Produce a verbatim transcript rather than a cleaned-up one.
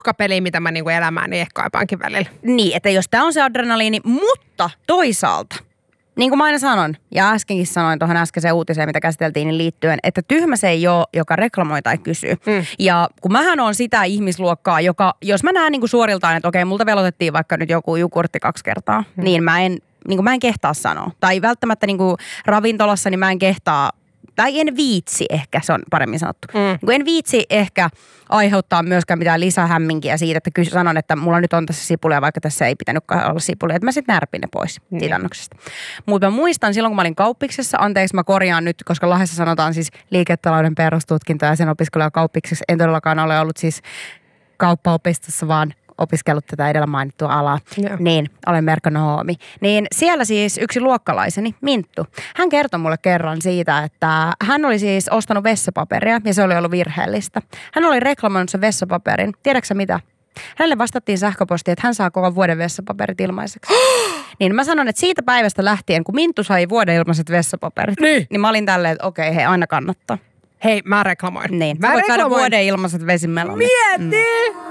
peli, mitä mä niinku elämääni ehkä kaipaankin välillä. Niin, että jos tää on se adrenaliini, mutta toisaalta, niin kuin mä aina sanon, ja äskenkin sanoin tuohon äskeiseen uutiseen, mitä käsiteltiin, niin liittyen, että tyhmä se ei ole, joka reklamoi tai kysyy. Mm. Ja kun mähän on sitä ihmisluokkaa, joka, jos mä näen niin kuin suoriltaan, että okei, multa velotettiin vaikka nyt joku jogurtti kaksi kertaa, mm. niin mä en, niin kuin mä en kehtaa sanoa. Tai välttämättä niin kuin ravintolassa, niin mä en kehtaa, tai en viitsi ehkä, se on paremmin sanottu. Mm. En viitsi ehkä aiheuttaa myöskään mitään lisähämminkiä siitä, että kysy, sanon, että mulla nyt on tässä sipulia, vaikka tässä ei pitänytkään olla sipulia. Että mä sitten närpin ne pois mm. siitä annoksesta. Mutta mä muistan silloin, kun mä olin kauppiksessa, anteeksi mä korjaan nyt, koska Lahdessa sanotaan siis liiketalouden perustutkinto ja sen opiskelua kauppiksessa. En todellakaan ole ollut siis kauppaopistossa, vaan opiskellut tätä edellä mainittua alaa, yeah. niin olen merkonomi. Niin siellä siis yksi luokkalaiseni, Minttu, hän kertoi mulle kerran siitä, että hän oli siis ostanut vessapaperia ja se oli ollut virheellistä. Hän oli reklamoinut sen vessapaperin. Tiedätkö mitä? Hänelle vastattiin sähköpostiin, että hän saa koko vuoden vessapaperit ilmaiseksi. Niin mä sanon, että siitä päivästä lähtien, kun Minttu sai vuoden ilmaiset vessapaperit, niin, niin mä olin tälleen, että okei, hei, aina kannattaa. Hei, mä reklamoin. Niin, mä sä voit reklamoin. saada vuoden ilmaiset vesimelonit. Mieti! Mm.